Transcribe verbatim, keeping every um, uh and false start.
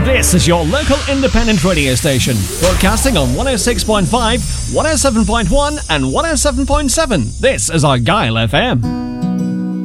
This is your local independent radio station, broadcasting on one oh six point five, one oh seven point one and one oh seven point seven. This is Argyle F M.